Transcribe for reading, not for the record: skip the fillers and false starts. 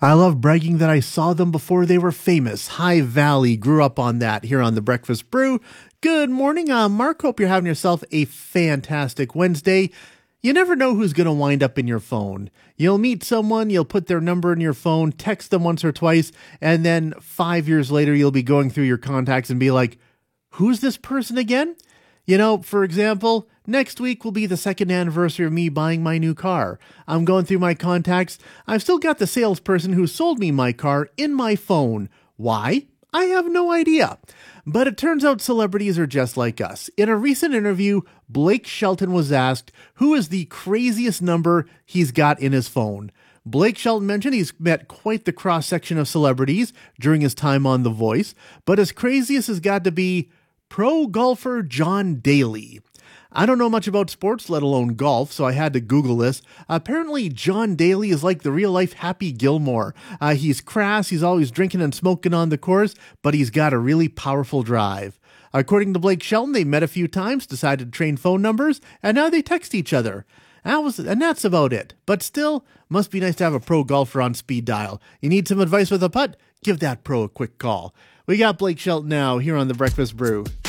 I love bragging that I saw them before they were famous. High Valley, grew up on that here on the Breakfast Brew. Good morning, Mark. Hope you're having yourself a fantastic Wednesday. You never know who's going to wind up in your phone. You'll meet someone, you'll put their number in your phone, text them once or twice, and then 5 years later, you'll be going through your contacts and be like, who's this person again? You know, for example, next week will be the second anniversary of me buying my new car. I'm going through my contacts. I've still got the salesperson who sold me my car in my phone. Why? I have no idea. But it turns out celebrities are just like us. In a recent interview, Blake Shelton was asked who is the craziest number he's got in his phone. Blake Shelton mentioned he's met quite the cross-section of celebrities during his time on The Voice, but his craziest has got to be pro golfer John Daly. I don't know much about sports, let alone golf, so I had to Google this. Apparently, John Daly is like the real-life Happy Gilmore. He's crass, he's always drinking and smoking on the course, but he's got a really powerful drive. According to Blake Shelton, they met a few times, decided to trade phone numbers, and now they text each other. And that's about it. But still, must be nice to have a pro golfer on speed dial. You need some advice with a putt? Give that pro a quick call. We got Blake Shelton now here on the Breakfast Brew.